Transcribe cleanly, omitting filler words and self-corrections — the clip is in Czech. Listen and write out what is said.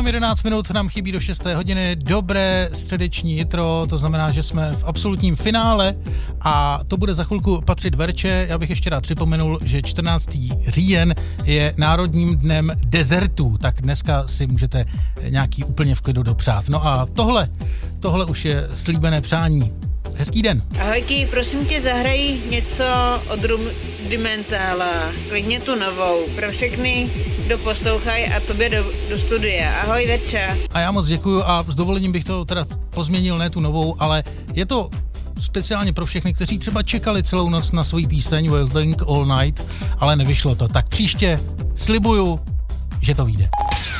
jenom 11 minut nám chybí do 6. hodiny. Dobré středeční jitro, to znamená, že jsme v absolutním finále a to bude za chvilku patřit Verče. Já bych ještě rád připomenul, že 14. říjen je Národním dnem dezertů, tak dneska si můžete nějaký úplně v klidu dopřát. No a tohle už je slíbené přání. Hezký den. Ahojky, prosím tě, zahraj něco od Rudimentála, klidně tu novou, pro všechny, kdo poslouchají a tobě do studia. Ahoj, Verča. A já moc děkuju a s dovolením bych to teda pozměnil, ne tu novou, ale je to speciálně pro všechny, kteří třeba čekali celou noc na svou píseň Waiting All Night, ale nevyšlo to. Tak příště slibuju, že to vyjde.